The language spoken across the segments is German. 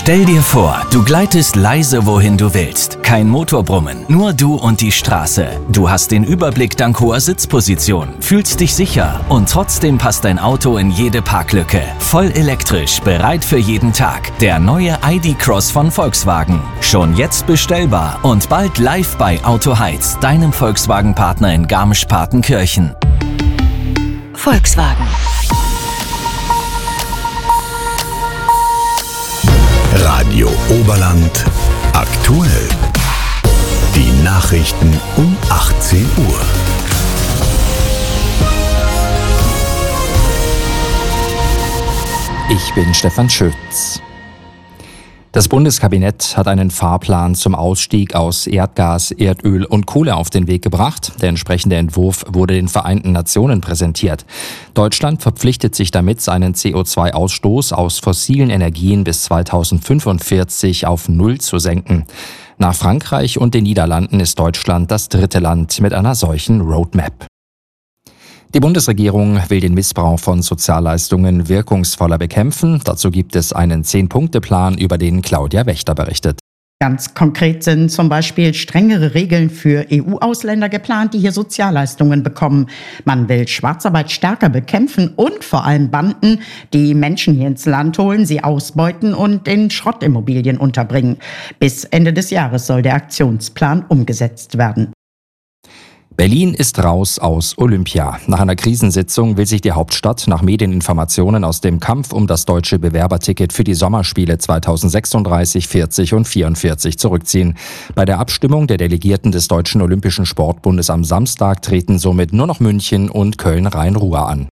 Stell dir vor, du gleitest leise wohin du willst. Kein Motorbrummen, nur du und die Straße. Du hast den Überblick dank hoher Sitzposition, fühlst dich sicher und trotzdem passt dein Auto in jede Parklücke. Voll elektrisch, bereit für jeden Tag. Der neue ID.Cross von Volkswagen. Schon jetzt bestellbar und bald live bei Autoheiz, deinem Volkswagen-Partner in Garmisch-Partenkirchen. Volkswagen. Radio Oberland aktuell. Die Nachrichten um 18 Uhr. Ich bin Stefan Schütz. Das Bundeskabinett hat einen Fahrplan zum Ausstieg aus Erdgas, Erdöl und Kohle auf den Weg gebracht. Der entsprechende Entwurf wurde den Vereinten Nationen präsentiert. Deutschland verpflichtet sich damit, seinen CO2-Ausstoß aus fossilen Energien bis 2045 auf Null zu senken. Nach Frankreich und den Niederlanden ist Deutschland das dritte Land mit einer solchen Roadmap. Die Bundesregierung will den Missbrauch von Sozialleistungen wirkungsvoller bekämpfen. Dazu gibt es einen 10-Punkte-Plan, über den Claudia Wächter berichtet. Ganz konkret sind zum Beispiel strengere Regeln für EU-Ausländer geplant, die hier Sozialleistungen bekommen. Man will Schwarzarbeit stärker bekämpfen und vor allem Banden, die Menschen hier ins Land holen, sie ausbeuten und in Schrottimmobilien unterbringen. Bis Ende des Jahres soll der Aktionsplan umgesetzt werden. Berlin ist raus aus Olympia. Nach einer Krisensitzung will sich die Hauptstadt nach Medieninformationen aus dem Kampf um das deutsche Bewerberticket für die Sommerspiele 2036, 40 und 44 zurückziehen. Bei der Abstimmung der Delegierten des Deutschen Olympischen Sportbundes am Samstag treten somit nur noch München und Köln-Rhein-Ruhr an.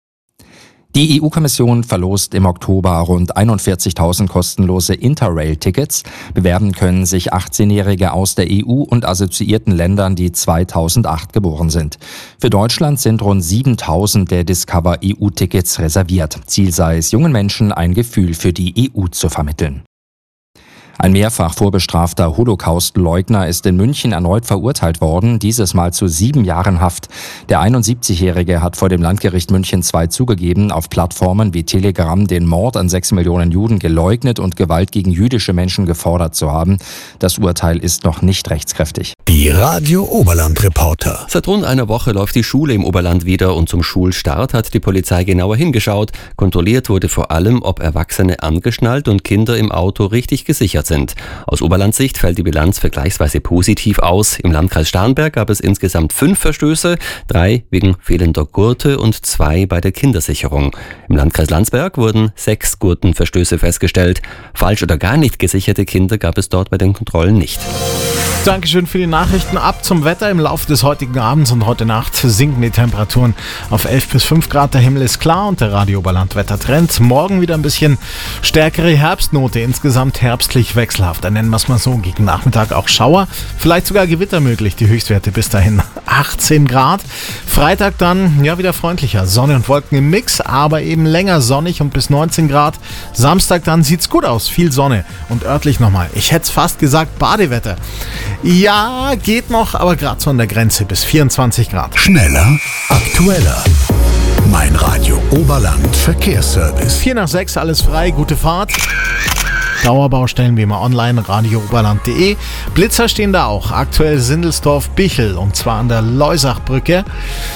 Die EU-Kommission verlost im Oktober rund 41.000 kostenlose Interrail-Tickets. Bewerben können sich 18-Jährige aus der EU und assoziierten Ländern, die 2008 geboren sind. Für Deutschland sind rund 7.000 der Discover EU-Tickets reserviert. Ziel sei es, jungen Menschen ein Gefühl für die EU zu vermitteln. Ein mehrfach vorbestrafter Holocaust-Leugner ist in München erneut verurteilt worden, dieses Mal zu 7 Jahren Haft. Der 71-Jährige hat vor dem Landgericht München II zugegeben, auf Plattformen wie Telegram den Mord an 6 Millionen Juden geleugnet und Gewalt gegen jüdische Menschen gefordert zu haben. Das Urteil ist noch nicht rechtskräftig. Die Radio Oberland Reporter. Seit rund einer Woche läuft die Schule im Oberland wieder und zum Schulstart hat die Polizei genauer hingeschaut. Kontrolliert wurde vor allem, ob Erwachsene angeschnallt und Kinder im Auto richtig gesichert sind. Aus Oberlandsicht fällt die Bilanz vergleichsweise positiv aus. Im Landkreis Starnberg gab es insgesamt 5 Verstöße, 3 wegen fehlender Gurte und 2 bei der Kindersicherung. Im Landkreis Landsberg wurden 6 Gurtenverstöße festgestellt. Falsch oder gar nicht gesicherte Kinder gab es dort bei den Kontrollen nicht. Dankeschön für die Nachrichten. Ab zum Wetter. Im Laufe des heutigen Abends und heute Nacht sinken die Temperaturen auf 11 bis 5 Grad. Der Himmel ist klar und der Radio Oberland Wettertrend. Morgen wieder ein bisschen stärkere Herbstnote. Insgesamt herbstlich wechselhaft. Dann nennen wir es mal so. Gegen Nachmittag auch Schauer. Vielleicht sogar Gewitter möglich. Die Höchstwerte bis dahin 18 Grad. Freitag dann ja wieder freundlicher. Sonne und Wolken im Mix, aber eben länger sonnig und bis 19 Grad. Samstag dann sieht's gut aus. Viel Sonne. Und örtlich nochmal. Ich hätte es fast gesagt Badewetter. Ja, geht noch, aber gerade so an der Grenze bis 24 Grad. Schneller, aktueller. Mein Radio Oberland Verkehrsservice. 4 nach 6, alles frei, gute Fahrt. Dauerbaustellen wie immer online, radiooberland.de. Blitzer stehen da auch. Aktuell Sindelsdorf-Bichel und zwar an der Leusachbrücke.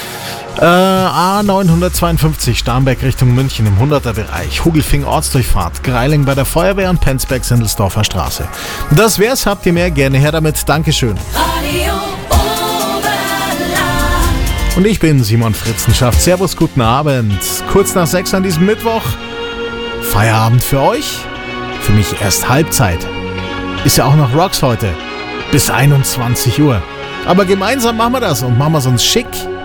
A952 Starnberg Richtung München im 100er-Bereich. Hugelfing Ortsdurchfahrt. Greiling bei der Feuerwehr und Penzberg-Sindelsdorfer Straße. Das wär's, habt ihr mehr? Gerne her damit. Dankeschön. Radio Oberland. Und ich bin Simon Fritzenschaft. Servus, guten Abend. Kurz nach 6 an diesem Mittwoch. Feierabend für euch. Für mich erst Halbzeit. Ist ja auch noch Rocks heute. Bis 21 Uhr. Aber gemeinsam machen wir das und machen wir es uns schick.